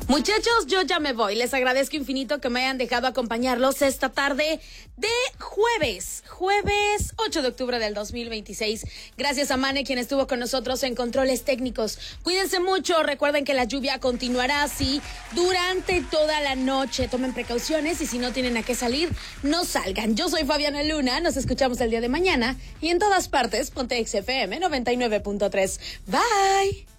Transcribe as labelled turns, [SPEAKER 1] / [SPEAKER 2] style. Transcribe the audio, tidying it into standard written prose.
[SPEAKER 1] Muchachos, yo ya me voy. Les agradezco infinito que me hayan dejado acompañarlos esta tarde de jueves 8 de octubre del 2026. Gracias a Mane, quien estuvo con nosotros en controles técnicos. Cuídense mucho, recuerden que la lluvia continuará así durante toda la noche. Tomen precauciones y si no tienen a qué salir, no salgan. Yo soy Fabiana Luna, nos escuchamos el día de mañana y en todas partes, Ponte XFM 99.3. Bye.